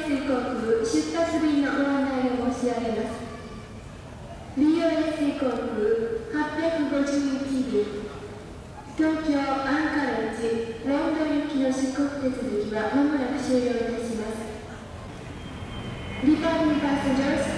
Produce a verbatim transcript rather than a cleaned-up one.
ス 航空出発便のご案内を申し上げます。 ビーオーエス 航空はっぴゃくごじゅういちびん、東京アンカレッジロンドン行きの出国手続きはまもなく終了いたします。Departing passengers